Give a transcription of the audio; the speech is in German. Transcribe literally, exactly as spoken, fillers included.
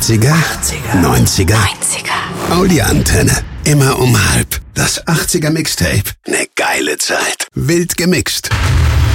achtziger, achtziger, neunziger, neunziger. Audi-Antenne. Immer um halb. Das achtziger Mixtape. Ne geile Zeit. Wild gemixt.